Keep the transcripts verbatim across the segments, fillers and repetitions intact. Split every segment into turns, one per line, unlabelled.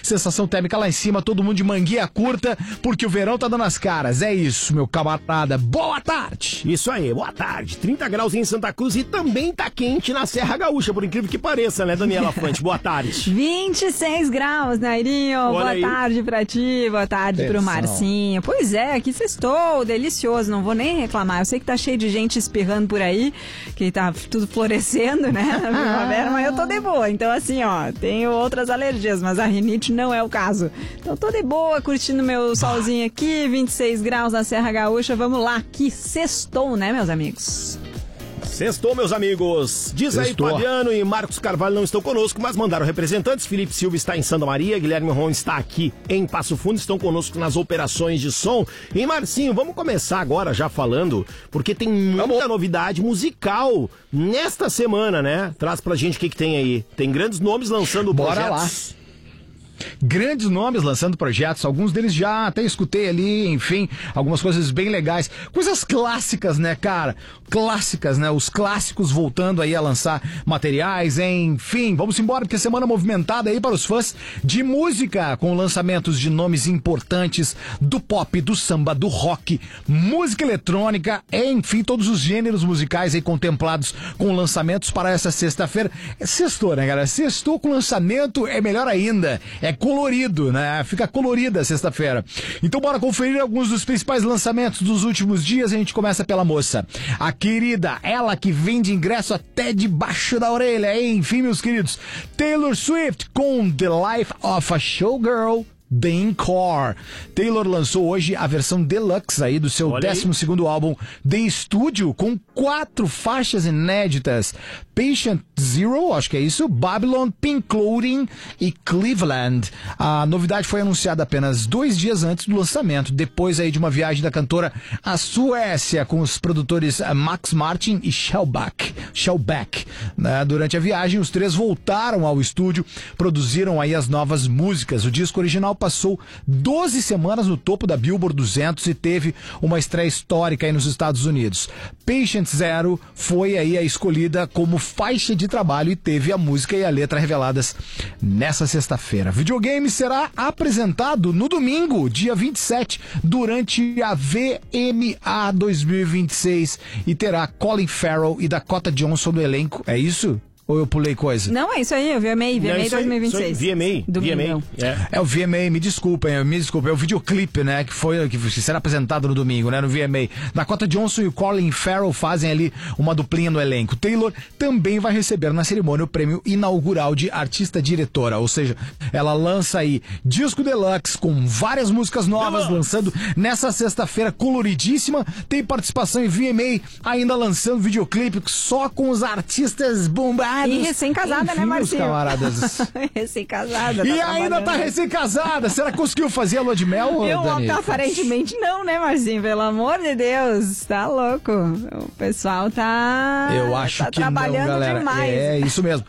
sensação térmica lá em cima, todo mundo de manguinha curta, porque o verão tá dando as caras. É isso, meu camarada. Boa tarde!
Isso aí, boa tarde. trinta graus em Santa Cruz e também tá quente na Serra Gaúcha, por incrível que pareça, né, Daniela Fante? Boa tarde.
vinte e seis graus, Nairinho.
Olha
boa
aí.
tarde pra ti, boa tarde
Atenção.
pro Marcinho. Pois é, aqui sextou, delicioso, não vou nem reclamar. Eu sei que tá cheio de gente espirrando por aí, que tá tudo florescendo, né, na primavera, mas eu tô de boa. Então, assim, ó, tenho outras alergias, mas a rinite não é o caso. Então, tô de boa, curtindo meu solzinho aqui, vinte e seis graus na Serra Gaúcha. Vamos lá, que sextou, né, meus amigos?
Sextou, meus amigos. Diz aí,
Sextou.
Fabiano e Marcos Carvalho não estão conosco, mas mandaram representantes. Felipe Silva está em Santa Maria, Guilherme Ron está aqui em Passo Fundo, estão conosco nas operações de som. E Marcinho, vamos começar agora já falando, porque tem muita novidade musical nesta semana, né? Traz pra gente o que, que tem aí. Tem grandes nomes lançando
Bora
projetos.
Grandes nomes lançando projetos, alguns deles já até escutei ali, enfim, algumas coisas bem legais, coisas clássicas, né, cara? Clássicas, né? Os clássicos voltando aí a lançar materiais, enfim, vamos embora, porque semana movimentada aí para os fãs de música, com lançamentos de nomes importantes do pop, do samba, do rock, música eletrônica, enfim, todos os gêneros musicais aí contemplados com lançamentos para essa sexta-feira. Sextou, né, galera? Sextou com lançamento é melhor ainda. É colorido, né? Fica colorida a sexta-feira. Então bora conferir alguns dos principais lançamentos dos últimos dias. A gente começa pela moça. A querida, ela que vende ingresso até debaixo da orelha. Enfim, meus queridos. Taylor Swift com The Life of a Showgirl. The Encore. Taylor lançou hoje a versão deluxe aí do seu décimo segundo álbum de estúdio, com quatro faixas inéditas: Patient Zero, acho que é isso, Babylon, Pink Clothing e Cleveland. A novidade foi anunciada apenas dois dias antes do lançamento, depois aí de uma viagem da cantora à Suécia com os produtores Max Martin e Shellback. Shellback. Né? Durante a viagem, os três voltaram ao estúdio, produziram aí as novas músicas. O disco original passou doze semanas no topo da Billboard duzentos e teve uma estreia histórica aí nos Estados Unidos. Patient Zero foi aí a escolhida como faixa de trabalho e teve a música e a letra reveladas nessa sexta-feira. Videogame será apresentado no domingo, dia vinte e sete, durante a V M A dois mil e vinte e seis e terá Colin Farrell e Dakota Johnson no elenco. É isso? Ou eu pulei coisa?
Não, é isso aí, eu V M A, V M A dois mil e vinte e seis.
V M A, V M A. É.
É o V M A, me desculpem, me desculpem, é o videoclipe, né, que foi, que será apresentado no domingo, né, no V M A. Dakota Johnson e o Colin Farrell fazem ali uma duplinha no elenco. Taylor também vai receber na cerimônia o prêmio inaugural de artista-diretora, ou seja, ela lança aí disco deluxe com várias músicas novas, deluxe. Lançando nessa sexta-feira coloridíssima, tem participação em V M A, ainda lançando videoclipe só com os artistas bombados.
E recém-casada,
enfim,
né, Marcinho?
Camaradas.
recém-casada.
E
tá
ainda tá recém-casada. Será que conseguiu fazer a lua de mel,
Eu,
Dani?
aparentemente não, né, Marcinho? Pelo amor de Deus. Tá louco. O pessoal tá...
Eu acho
tá
que
trabalhando
não, galera.
demais.
É, isso mesmo.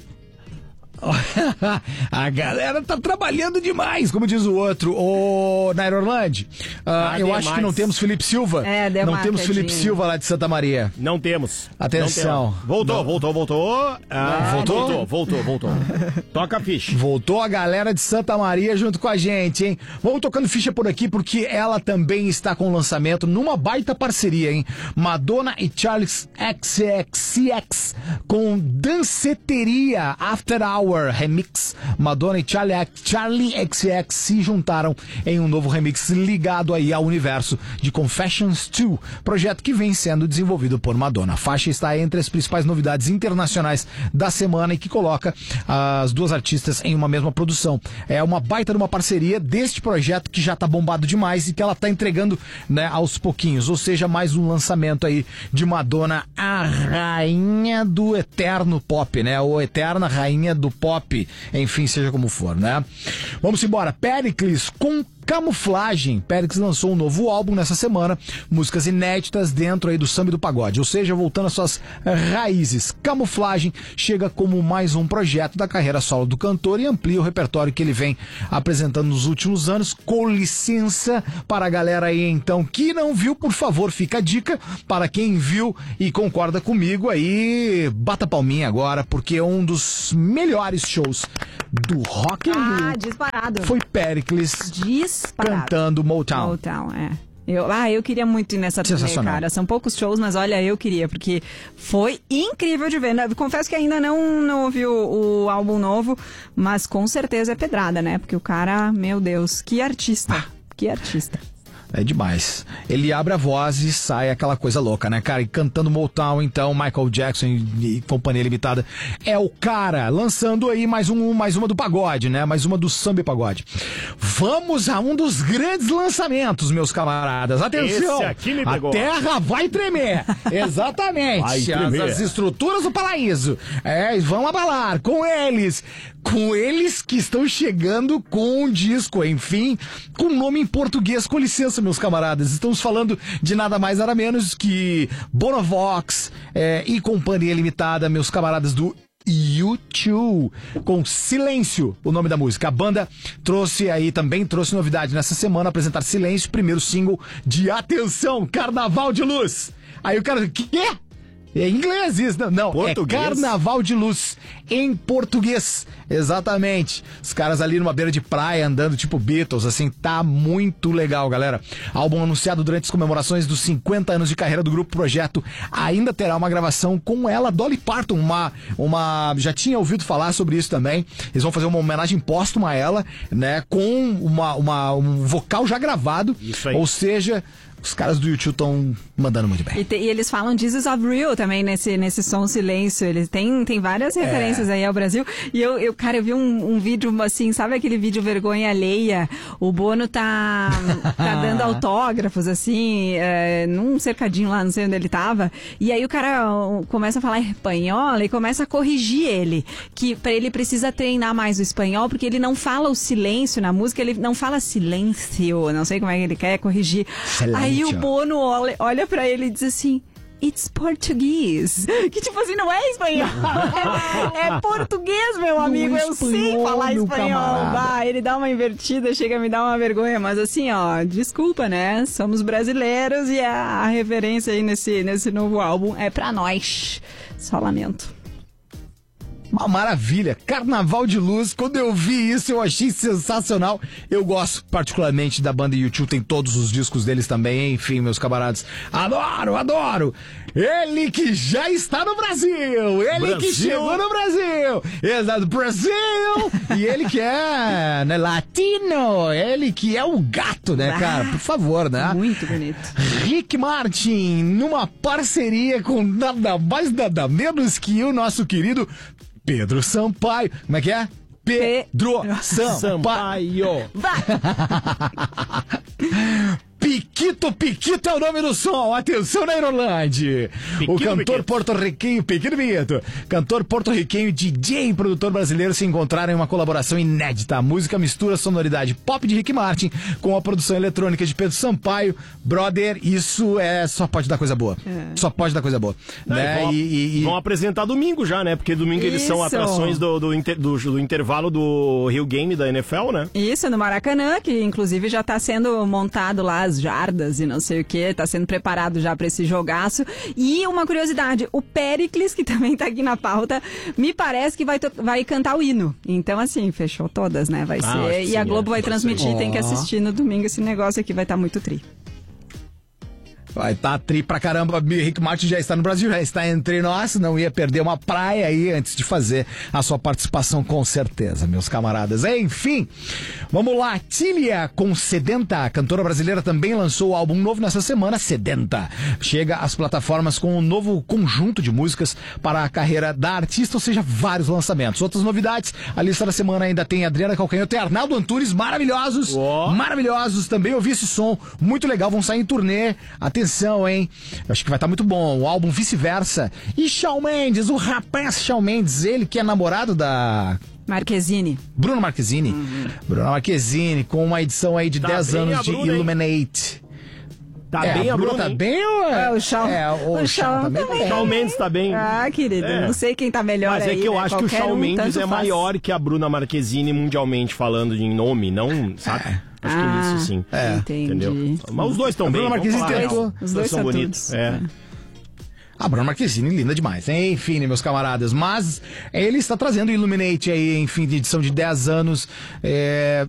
A galera tá trabalhando demais, como diz o outro. Ô, Nair Orlandi, uh,
Ah,
eu
demais.
acho que não temos Felipe Silva.
É, deu
Não
uma
temos
quedinha.
Felipe Silva lá de Santa Maria.
Não temos.
Atenção.
Não temos. Voltou,
Não.
voltou, voltou. Ah,
Voltou?
voltou, voltou, voltou. Toca a ficha.
Voltou a galera de Santa Maria junto com a gente, hein? Vamos tocando ficha por aqui porque ela também está com lançamento numa baita parceria, hein? Madonna e Charles X X C X com Danceteria After Hour Remix. Madonna e Charlie, Charlie X X se juntaram em um novo remix ligado aí ao universo de Confessions dois, projeto que vem sendo desenvolvido por Madonna. A faixa está entre as principais novidades internacionais da semana e que coloca as duas artistas em uma mesma produção. É uma baita de uma parceria deste projeto que já tá bombado demais e que ela tá entregando, né, aos pouquinhos, ou seja, mais um lançamento aí de Madonna, a rainha do eterno pop, né, ou eterna rainha do pop, enfim, seja como for, né. Vamos embora. Pericles com Camuflagem. Péricles lançou um novo álbum nessa semana, músicas inéditas dentro aí do samba e do pagode, ou seja, voltando às suas raízes. Camuflagem chega como mais um projeto da carreira solo do cantor e amplia o repertório que ele vem apresentando nos últimos anos. Com licença para a galera aí então que não viu, por favor, fica a dica. Para quem viu e concorda comigo aí, bata palminha agora, porque é um dos melhores shows do Rock in
Ah,
Rio
disparado.
foi Péricles
Disparado.
cantando Motown.
Motown, é. Eu, ah, eu queria muito ir nessa turnê,
Sensacional.
cara. São poucos shows, mas olha, eu queria, porque foi incrível de ver. Confesso que ainda não, não ouvi o, o álbum novo, mas com certeza é pedrada, né? Porque o cara, meu Deus, que artista. Ah. Que artista.
É demais. Ele abre a voz e sai aquela coisa louca, né, cara? E cantando Motown, então, Michael Jackson e, e Companhia Limitada é o cara, lançando aí mais, um, mais uma do pagode, né? Mais uma do samba e pagode. Vamos a um dos grandes lançamentos, meus camaradas. Atenção!
Esse aqui me
a
pegou.
terra vai tremer. Exatamente.
Vai
as,
tremer.
as estruturas do paraíso. É, vão abalar com eles. Com eles que estão chegando com um disco, enfim, com nome em português, com licença, meus camaradas. Estamos falando de nada mais, nada menos que Bonovox é, e Companhia Limitada, meus camaradas do U dois, com Silêncio, o nome da música. A banda trouxe aí, também trouxe novidade nessa semana, apresentar Silêncio, primeiro single de Atenção, Carnaval de Luz. Aí o cara, quê? É inglês isso, não, não
Português?
é Carnaval de Luz em português, exatamente. Os caras ali numa beira de praia andando tipo Beatles, assim, tá muito legal, galera. Álbum anunciado durante as comemorações dos cinquenta anos de carreira do grupo Projeto, ainda terá uma gravação com ela, Dolly Parton, uma, uma, já tinha ouvido falar sobre isso também. Eles vão fazer uma homenagem póstuma a ela, né, com uma, uma, um vocal já gravado,
isso aí.
Ou seja, os caras do YouTube estão mandando muito bem.
E, te, e eles falam Jesus of Real também nesse, nesse som Silêncio. Eles têm, tem várias
É.
referências aí ao Brasil. E eu, eu cara, eu vi um, um vídeo assim, sabe aquele vídeo vergonha alheia? O Bono tá, tá dando autógrafos, assim, é, num cercadinho lá, não sei onde ele tava. E aí o cara começa a falar espanhol e começa a corrigir ele. Que pra ele precisa treinar mais o espanhol, porque ele não fala o silêncio na música, ele não fala silêncio. Não sei como é que ele quer corrigir.
Silêncio.
Aí o Bono olha, olha pra ele e diz assim: It's português. Que tipo assim, não é espanhol. É, é português, meu amigo. Eu sei
espanhol,
falar
meu
espanhol.
camarada.
Bah, ele dá uma invertida, chega a me dar uma vergonha. Mas assim, ó, desculpa, né? Somos brasileiros e a, a referência aí nesse, nesse novo álbum é pra nós. Só lamento.
Uma maravilha, Carnaval de Luz. Quando eu vi isso, eu achei sensacional. Eu gosto particularmente da banda U dois, tem todos os discos deles também. Enfim, meus camaradas, adoro, adoro. Ele que já está no Brasil, ele
Brasil.
que chegou no Brasil, exato, Brasil. E ele que é, né, latino, ele que é o gato, né, cara? Por favor, né?
Muito bonito.
Rick Martin, numa parceria com nada mais, nada menos que o nosso querido Pedro Sampaio. Como é que é? Pedro Sampaio. Piquito, Piquito é o nome do som. Atenção na Irolande. O cantor porto-riquenho, Piquito Piquito, cantor porto-riquenho, D J e produtor brasileiro se encontraram em uma colaboração inédita. A música mistura a sonoridade pop de Rick Martin com a produção eletrônica de Pedro Sampaio. Brother, isso é só pode dar coisa boa. É. Só pode dar coisa boa.
É,
né?
vão,
e, e,
vão apresentar domingo já, né? Porque domingo eles são
Isso.
atrações do, do, inter, do, do intervalo do Rio Game da N F L, né?
Isso, no Maracanã, que inclusive já tá sendo montado lá as jardas e não sei o que, tá sendo preparado já pra esse jogaço. E uma curiosidade, o Péricles, que também tá aqui na pauta, me parece que vai, vai cantar o hino. Então, assim, fechou todas, né? Vai
Ah,
ser. E
sim,
a Globo
é,
vai transmitir,
ser.
tem que
Ó.
assistir no domingo esse negócio aqui, vai estar muito tri.
Vai tá tri pra caramba. Rick Martin já está no Brasil, já está entre nós. Não ia perder uma praia aí antes de fazer a sua participação, com certeza, meus camaradas. Enfim, vamos lá. Tília com Sedenta, a cantora brasileira, também lançou o álbum novo nessa semana, Sedenta. Chega às plataformas com um novo conjunto de músicas para a carreira da artista, ou seja, vários lançamentos. Outras novidades, a lista da semana ainda tem Adriana Calcanhoto e Arnaldo Antunes, maravilhosos.
Oh.
Maravilhosos. Também ouvi esse som, muito legal, vão sair em turnê. Atenção, hein? Acho que vai estar muito bom. O álbum Vice-Versa. E Shawn Mendes, o rapaz Shawn Mendes, ele que é namorado da
Marquezine.
Bruna Marquezine. Uhum. Bruna Marquezine, com uma edição aí de
tá
dez anos de
Bruna,
Illuminate.
Tá
é,
bem a Bruna,
Bruna, tá
hein?
bem ou é?
É, o Shawn,
é, o,
o Shawn
também.
também.
O Shawn Mendes tá bem.
Ah, querido,
É.
não sei quem tá melhor
Mas
aí,
é que eu
né?
acho que o
Qualquer
Shawn
um,
Mendes
tanto
é
faz.
maior que a Bruna Marquezine mundialmente falando em nome, não, sabe?
É.
Acho que é isso, sim.
É.
Entendi.
Entendeu? Mas os dois estão bem.
Bruna Marquezine
vamos falar
tentou.
real.
Os dois
são
são
bonitos.
tudos.
É.
A Bruna Marquezine, linda demais. Enfim, né, meus camaradas. Mas ele está trazendo o Illuminate aí, enfim, de edição de dez anos. É,